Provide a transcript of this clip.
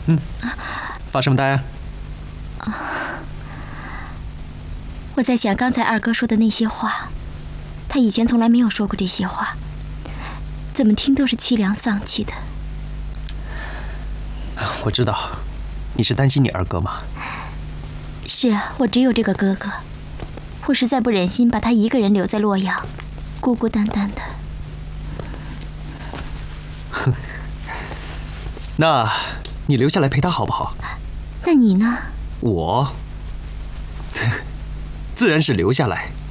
发什么呆啊？ 我在想刚才二哥说的那些话，他以前从来没有说过这些话，怎么听都是凄凉丧气的。 我知道，你是担心你二哥吗？ 是啊，我只有这个哥哥，我实在不忍心把他一个人留在洛阳，孤孤单单的。 那你留下来陪他好不好？ 那你呢？ 我自然是留下来